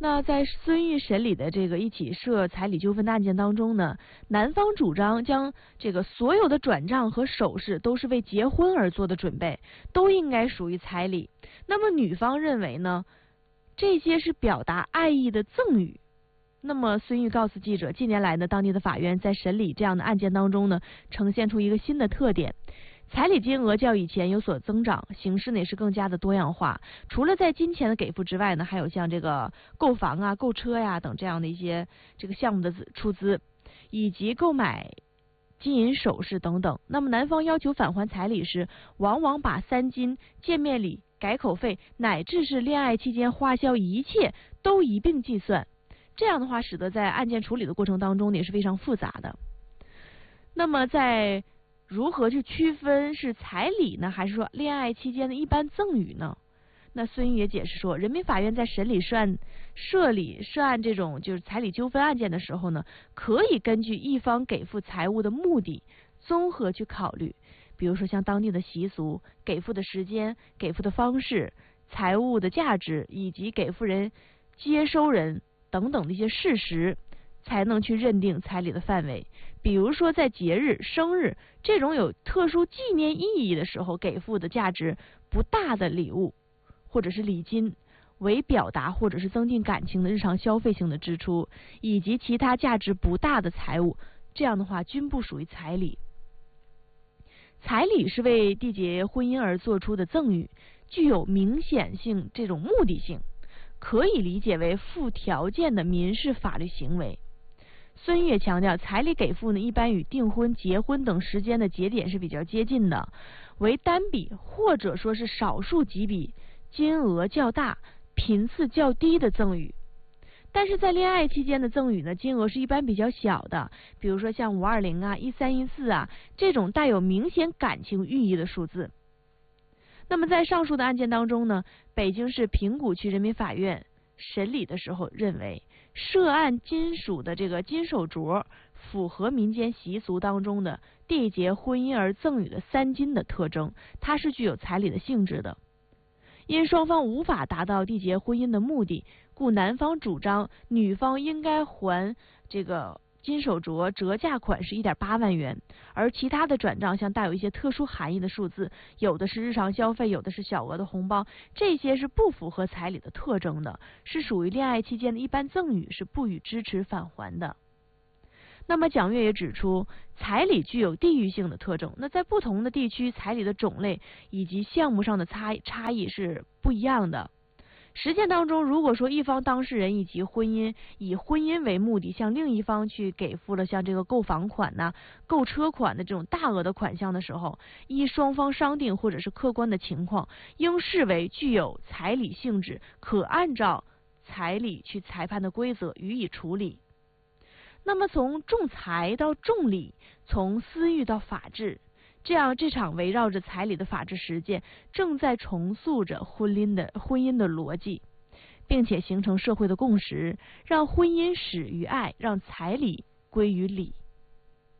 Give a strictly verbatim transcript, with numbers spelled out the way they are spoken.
那在孙玉审理的这个一起涉彩礼纠纷的案件当中呢，男方主张将这个所有的转账和首饰都是为结婚而做的准备，都应该属于彩礼。那么女方认为呢，这些是表达爱意的赠与。那么孙玉告诉记者，近年来呢，当地的法院在审理这样的案件当中呢，呈现出一个新的特点。彩礼金额较以前有所增长，形式呢也是更加的多样化。除了在金钱的给付之外呢，还有像这个购房啊、购车呀、等这样的一些这个项目的出资，以及购买金银首饰等等。那么男方要求返还彩礼时，往往把三金、见面礼、改口费，乃至是恋爱期间花销一切都一并计算。这样的话，使得在案件处理的过程当中也是非常复杂的。那么在如何去区分是彩礼呢，还是说恋爱期间的一般赠与呢？那孙玉也解释说，人民法院在审理涉案、涉理涉案这种就是彩礼纠纷案件的时候呢，可以根据一方给付财物的目的，综合去考虑。比如说像当地的习俗、给付的时间、给付的方式、财物的价值，以及给付人、接收人等等的一些事实，才能去认定彩礼的范围。比如说在节日、生日这种有特殊纪念意义的时候，给付的价值不大的礼物或者是礼金，为表达或者是增进感情的日常消费性的支出，以及其他价值不大的财物，这样的话均不属于彩礼。彩礼是为缔结婚姻而做出的赠与，具有明显性这种目的性，可以理解为附条件的民事法律行为。孙越强调，彩礼给付呢，一般与订婚、结婚等时间的节点是比较接近的，为单笔或者说是少数几笔，金额较大、频次较低的赠与。但是在恋爱期间的赠与呢，金额是一般比较小的，比如说像五二零啊、一三一四啊这种带有明显感情寓意的数字。那么在上述的案件当中呢，北京市平谷区人民法院审理的时候认为，涉案金属的这个金手镯符合民间习俗当中的缔结婚姻而赠与的三金的特征，它是具有彩礼的性质的。因双方无法达到缔结婚姻的目的，故男方主张女方应该还这个金手镯折价款是 一点八万元，而其他的转账像带有一些特殊含义的数字，有的是日常消费，有的是小额的红包，这些是不符合彩礼的特征的，是属于恋爱期间的一般赠与，是不予支持返还的。那么蒋越也指出，彩礼具有地域性的特征，那在不同的地区，彩礼的种类以及项目上的差差异是不一样的。实践当中，如果说一方当事人以及婚姻以婚姻为目的，向另一方去给付了像这个购房款呐、购车款的这种大额的款项的时候，依双方商定或者是客观的情况，应视为具有彩礼性质，可按照彩礼去裁判的规则予以处理。那么从仲裁到仲理，从私欲到法治，这样这场围绕着彩礼的法治实践正在重塑着婚姻的婚姻的逻辑，并且形成社会的共识，让婚姻始于爱，让彩礼归于礼。